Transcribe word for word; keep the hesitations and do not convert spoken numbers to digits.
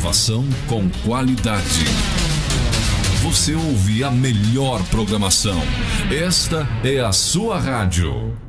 Inovação com qualidade. Você ouve a melhor programação. Esta é a sua rádio.